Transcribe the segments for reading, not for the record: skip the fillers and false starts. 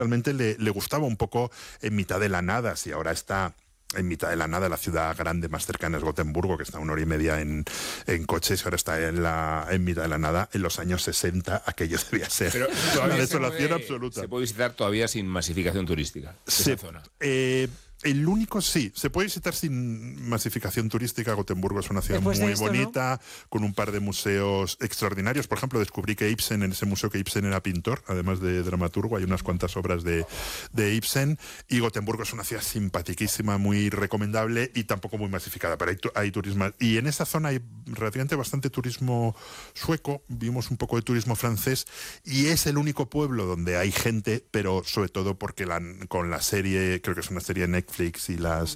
realmente le gustaba un poco en mitad de la nada, si ahora está en mitad de la nada. La ciudad grande más cercana es Gotemburgo, que está a 1 hora y media en coches, ahora está en mitad de la nada. En los años 60 aquello debía ser una desolación absoluta. Se puede visitar todavía sin masificación turística esa zona. El único, sí, se puede visitar sin masificación turística. Gotemburgo es una ciudad muy bonita, ¿no? Con un par de museos extraordinarios. Por ejemplo, descubrí que Ibsen, en ese museo, que Ibsen era pintor, además de dramaturgo, hay unas cuantas obras de Ibsen, y Gotemburgo es una ciudad simpaticísima, muy recomendable y tampoco muy masificada, pero hay turismo. Y en esa zona hay relativamente bastante turismo sueco, vimos un poco de turismo francés, y es el único pueblo donde hay gente, pero sobre todo porque con la serie, creo que es una serie Netflix, y las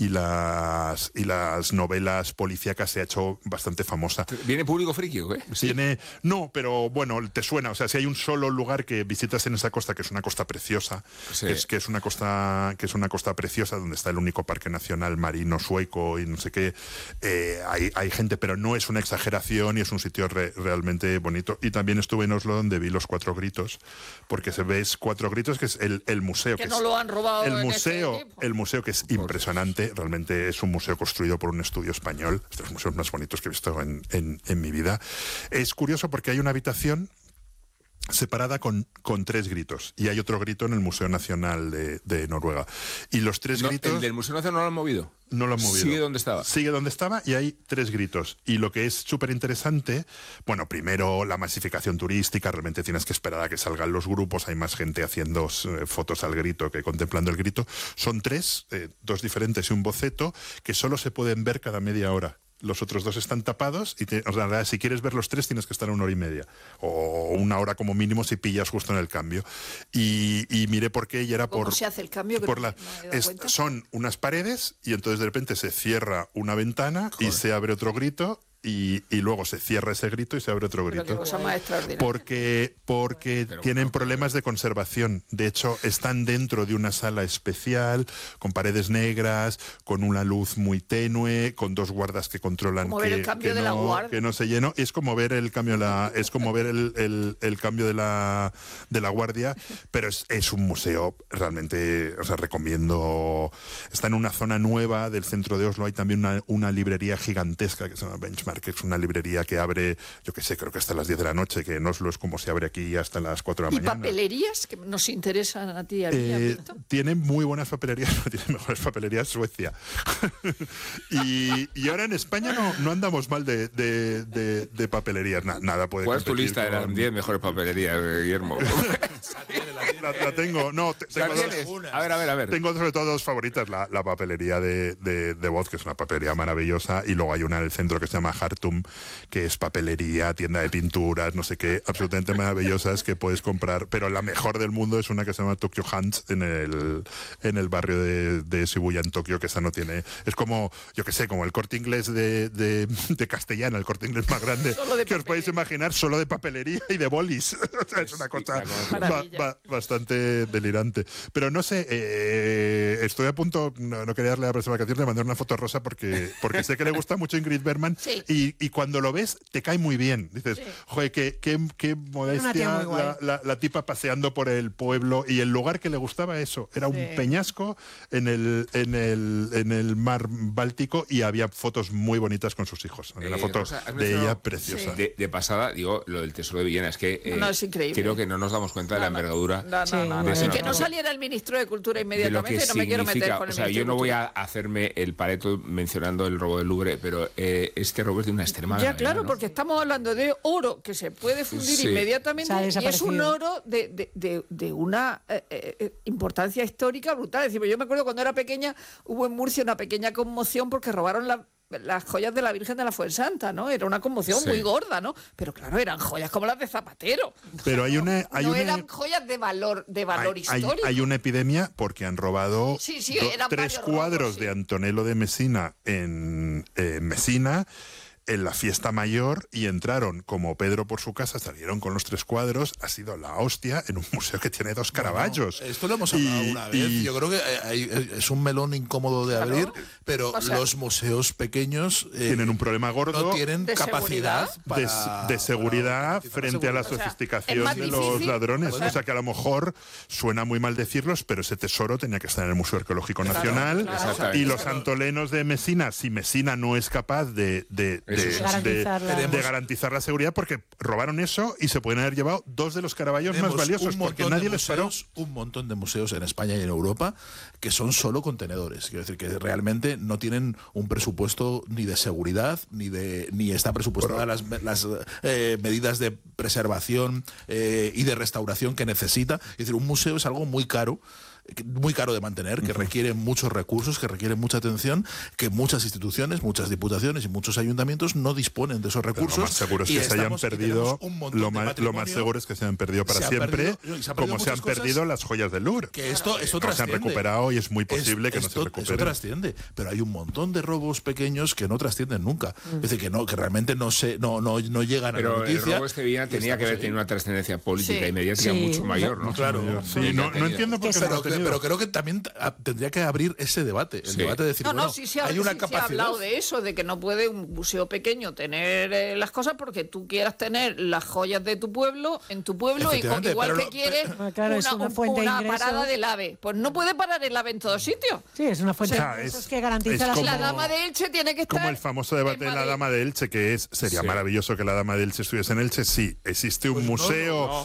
novelas policíacas, se ha hecho bastante famosa. ¿Viene público friki o qué? ¿Sí? No, pero bueno, te suena. O sea, si hay un solo lugar que visitas en esa costa, que es una costa preciosa, sí. que es una costa preciosa, donde está el único parque nacional marino sueco y no sé qué, hay gente, pero no es una exageración y es un sitio realmente bonito. Y también estuve en Oslo, donde vi los Cuatro Gritos, porque se ves Cuatro Gritos, que es el museo. Que no lo han robado el museo, que es impresionante. Realmente es un museo construido por un estudio español, es de los museos más bonitos que he visto en mi vida. Es curioso porque hay una habitación separada con 3 gritos, y hay otro grito en el Museo Nacional de Noruega. Y los 3 gritos... ¿El del Museo Nacional no lo han movido? No lo han movido. Sigue donde estaba. Sigue donde estaba, y hay 3 gritos. Y lo que es súper interesante, bueno, primero la masificación turística, realmente tienes que esperar a que salgan los grupos, hay más gente haciendo fotos al grito que contemplando el grito. Son 3, 2 diferentes y un boceto, que solo se pueden ver cada media hora. Los otros 2 están tapados y o sea, si quieres ver los 3 tienes que estar 1 hora y media o 1 hora como mínimo si pillas justo en el cambio. Y miré por qué, y era por... ¿Cómo se hace el cambio? Son unas paredes y entonces de repente se cierra una ventana. Joder. Y se abre otro grito. Y luego se cierra ese grito y se abre otro grito. Qué cosa más extraordinaria. Porque tienen problemas de conservación. De hecho, están dentro de una sala especial, con paredes negras, con una luz muy tenue, con 2 guardas que controlan que no se llenó. Es como ver el cambio el cambio de la guardia, pero es un museo realmente, o sea, recomiendo. Está en una zona nueva del centro de Oslo. Hay también una librería gigantesca que se llama Benchmark, que es una librería que abre, yo qué sé, creo que hasta las 10 de la noche, que en Oslo es como si abre aquí hasta las 4 de la mañana. ¿Y papelerías que nos interesan a ti y a mí? Tiene muy buenas papelerías, no tiene mejores papelerías Suecia. y ahora en España no andamos mal de papelerías. Nada puede. ¿Cuál es tu lista de las 10 mejores papelerías, Guillermo? la tengo. No, tengo dos. A ver. Tengo sobre todo 2 favoritas. La papelería de Voz, que es una papelería maravillosa, y luego hay una en el centro que se llama Hartum, que es papelería, tienda de pinturas, no sé qué, absolutamente maravillosas, que puedes comprar, pero la mejor del mundo es una que se llama Tokyo Hands en el barrio de Shibuya, en Tokio, que esa no tiene, es como, yo qué sé, como el Corte Inglés de Castellana, el Corte Inglés más grande que os podéis imaginar, solo de papelería y de bolis. O sea, es una cosa bastante delirante. Pero no sé, estoy a punto, no quería darle la próxima canción, de mandar una foto a Rosa porque sé que le gusta mucho Ingrid Bergman. Sí. Y cuando lo ves te cae muy bien, dices, sí. Joder, qué modestia, la tipa paseando por el pueblo, y el lugar que le gustaba eso era un peñasco en el mar Báltico, y había fotos muy bonitas con sus hijos, una foto de ella preciosa. Sí. De pasada, digo, lo del Tesoro de Villena, es que es increíble. Creo que no nos damos cuenta de la envergadura. Y que no saliera el ministro de Cultura inmediatamente, no me quiero meter con el ministro. Yo no voy a hacerme el Pareto mencionando el robo del Louvre, pero este robo es de una extrema gravedad, claro, ¿no? Porque estamos hablando de oro que se puede fundir inmediatamente, y es un oro de una importancia histórica brutal. Es decir, yo me acuerdo cuando era pequeña, hubo en Murcia una pequeña conmoción porque robaron las joyas de la Virgen de la Fuensanta, ¿no? Era una conmoción muy gorda, ¿no? Pero claro, eran joyas como las de Zapatero. Pero eran joyas de valor histórico. Hay una epidemia porque han robado 3 cuadros de Antonello de Messina en Messina. en la fiesta mayor y entraron como Pedro por su casa, salieron con los 3 cuadros, ha sido la hostia en un museo que tiene 2 Caravaggios. Esto lo hemos hablado una vez, yo creo que es un melón incómodo de abrir, pero los museos pequeños tienen un problema gordo, no tienen capacidad de seguridad frente a la sofisticación de los ladrones. O sea que a lo mejor suena muy mal decirlos, pero ese tesoro tenía que estar en el Museo Arqueológico Nacional, y los santolenos de Mesina, si Mesina no es capaz de garantizar la seguridad, porque robaron eso y se pueden haber llevado 2 de los Caravaggios más valiosos, porque nadie les paró. Un montón de museos en España y en Europa que son solo contenedores, quiero decir que realmente no tienen un presupuesto ni de seguridad ni está presupuestada las medidas de preservación y de restauración que necesita. Es decir, un museo es algo muy caro de mantener, que requiere muchos recursos, que requiere mucha atención, que muchas instituciones, muchas diputaciones y muchos ayuntamientos no disponen de esos recursos. Lo más seguro es que se hayan perdido, lo más seguro es que se hayan perdido para siempre, como se han perdido las joyas del Louvre. Que eso trasciende. No se han recuperado y es muy posible que no se recuperen. Eso trasciende, pero hay un montón de robos pequeños que no trascienden nunca. Es decir, que realmente no llegan a la noticia. Pero el robo Villena tenía que haber tenido una trascendencia política y mediática mucho mayor, ¿no? Claro. No entiendo por qué pero creo que también tendría que abrir ese debate, el debate de decir, hay una capacidad. Se ha hablado de eso, de que no puede un museo pequeño tener las cosas porque tú quieras tener las joyas de tu pueblo en tu pueblo, y igual que quieres una parada del AVE. Pues no puede parar el AVE en todos sitios. Sí, es una fuente de ingresos que garantiza la Dama de Elche tiene que estar. Como el famoso debate de la Dama de Elche, que sería maravilloso que la Dama de Elche estuviese en Elche. Sí, existe un museo,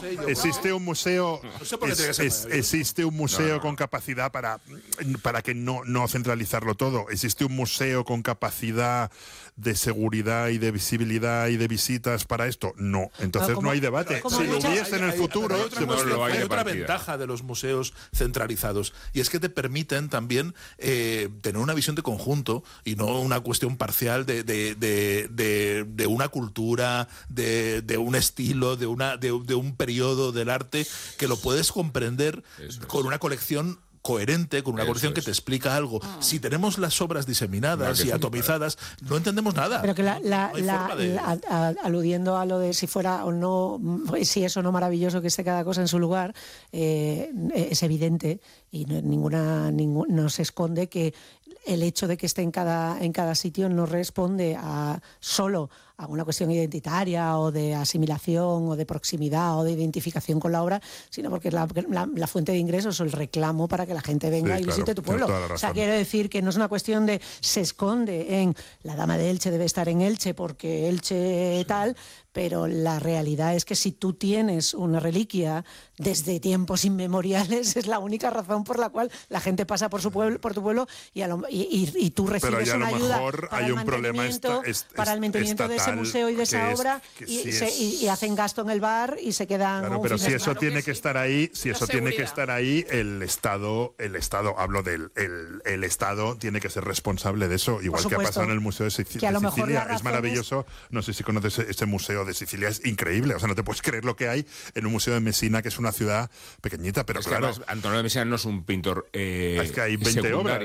existe un museo con capacidad para que no centralizarlo todo. Existe un museo con capacidad de seguridad y de visibilidad y de visitas para esto. No, entonces no hay debate. Si lo hubiese en el futuro, hay otra ventaja de los museos centralizados, y es que te permiten también tener una visión de conjunto y no una cuestión parcial de una cultura, de un estilo, de un periodo del arte, que lo puedes comprender con una colección coherente, con una colección que te explica algo. Si tenemos las obras diseminadas y atomizadas, no entendemos nada. Pero que aludiendo a lo de si fuera o no, si es o no maravilloso que esté cada cosa en su lugar, es evidente y no se esconde que el hecho de que esté en cada sitio no responde solo a una cuestión identitaria o de asimilación o de proximidad o de identificación con la obra, sino porque es la fuente de ingresos o el reclamo para que la gente venga y visite tu pueblo. O sea, quiero decir que no es una cuestión de se esconde en la Dama de Elche debe estar en Elche porque Elche tal, pero la realidad es que si tú tienes una reliquia desde tiempos inmemoriales, es la única razón por la cual la gente pasa por tu pueblo y tú recibes una ayuda para el mantenimiento de ese museo y de esa obra y hacen gasto en el bar y se quedan. Claro, pero si eso tiene que estar ahí, el Estado, hablo del el Estado tiene que ser responsable de eso, igual que ha pasado en el Museo de Sicilia. Es maravilloso, no sé si conoces ese museo de Sicilia, es increíble, o sea, no te puedes creer lo que hay en un museo de Mesina, que es una ciudad pequeñita, pero claro. Además, Antonio de Mesina no es un pintor es que hay 20 obras.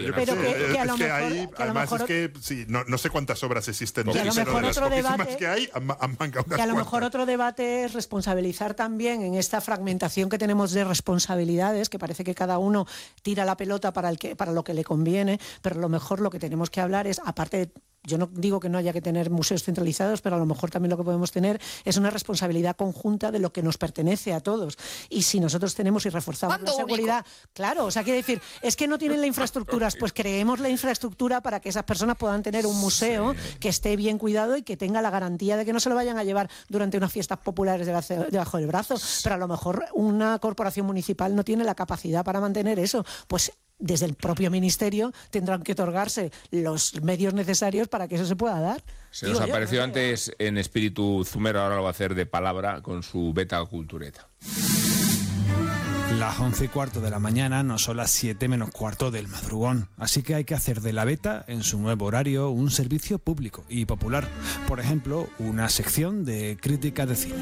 No sé cuántas obras existen. Que a lo mejor otro debate es responsabilizar también en esta fragmentación que tenemos de responsabilidades, que parece que cada uno tira la pelota para lo que le conviene, pero a lo mejor lo que tenemos que hablar es, aparte de, yo no digo que no haya que tener museos centralizados, pero a lo mejor también lo que podemos tener es una responsabilidad conjunta de lo que nos pertenece a todos. Y si nosotros tenemos y reforzamos la seguridad, claro, o sea, quiere decir, es que no tienen las infraestructuras, pues creemos la infraestructura para que esas personas puedan tener un museo que esté bien cuidado y que tenga la garantía de que no se lo vayan a llevar durante unas fiestas populares debajo del brazo. Pero a lo mejor una corporación municipal no tiene la capacidad para mantener eso. Pues desde el propio ministerio tendrán que otorgarse los medios necesarios para que eso se pueda dar. Se nos apareció antes en espíritu Zumero, ahora lo va a hacer de palabra con su Beta Cultureta. Las 11:15 de la mañana no son las 7 menos cuarto del madrugón, así que hay que hacer de la Beta, en su nuevo horario, un servicio público y popular. Por ejemplo, una sección de crítica de cine,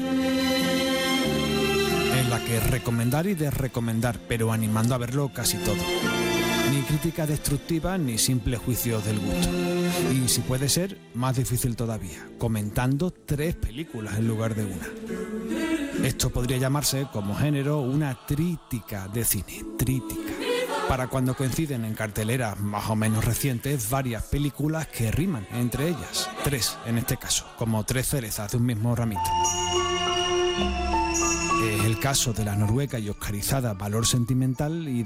en la que recomendar y desrecomendar, pero animando a verlo casi todo. Ni crítica destructiva ni simples juicios del gusto. Y si puede ser, más difícil todavía, comentando 3 películas en lugar de una. Esto podría llamarse como género una trítica de cine, trítica. Para cuando coinciden en carteleras más o menos recientes varias películas que riman entre ellas. 3 en este caso, como 3 cerezas de un mismo ramito. Es el caso de la noruega y oscarizada Valor Sentimental y